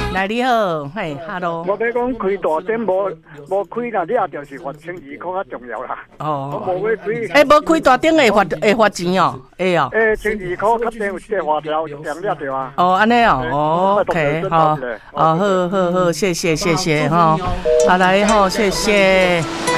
来你好，嘿，hello。 我要讲开大店无开啦，你也就是罚1200较重要啦。 哦。 我无要开。 无开大店会罚钱哦，会哦。 1200较定有一个花条点了对啊。 哦，安尼哦，OK， 好，好，好，谢谢，好，好来，好，谢谢。